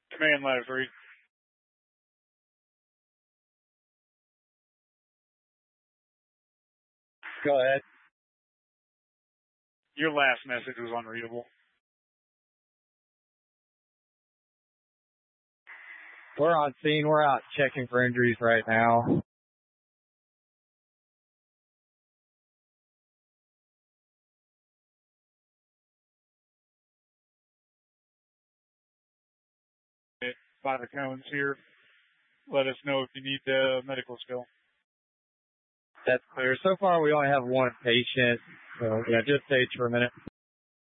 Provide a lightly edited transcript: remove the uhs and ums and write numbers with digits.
Command ladder 3. Go ahead. Your last message was unreadable. We're on scene. We're out checking for injuries right now. By the cones here. Let us know if you need the medical skill. That's clear. So far, we only have one patient. So, yeah, just stage for a minute.